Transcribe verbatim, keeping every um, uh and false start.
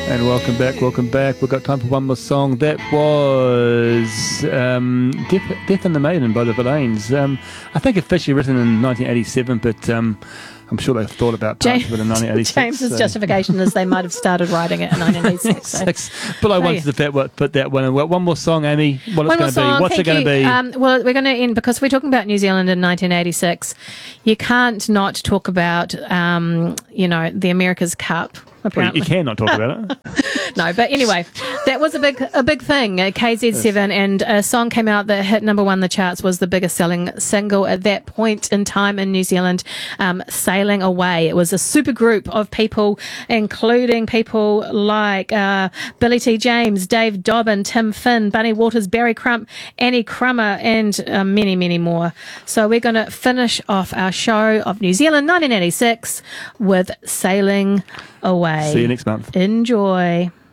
And welcome back, welcome back. We've got time for one more song. That was um, Death, Death and the Maiden by the Verlaines. Um, I think officially written in nineteen eighty-seven, but um, I'm sure they've thought about parts James, of it in nineteen eighty-six. James's so. justification is they might have started writing it in nineteen eighty-six. So. But I Oh, wanted yeah. to put that, put that one in. One more song, Amy. What One more it's going to song. be? What's Thank it going to you. be? Um, well, we're going to end because we're talking about New Zealand in nineteen eighty-six. You can't not talk about, um, you know, the America's Cup. Well, Apparently. you cannot talk about it. No, but anyway, that was a big a big thing at K Z seven, and a song came out that hit number one the charts, was the biggest selling single at that point in time in New Zealand, um, Sailing Away. It was a super group of people, including people like uh, Billy T. James, Dave Dobbin, Tim Finn, Bunny Waters, Barry Crump, Annie Crummer, and uh, many, many more. So we're going to finish off our show of New Zealand nineteen eighty-six with Sailing Away. See you next month. Enjoy.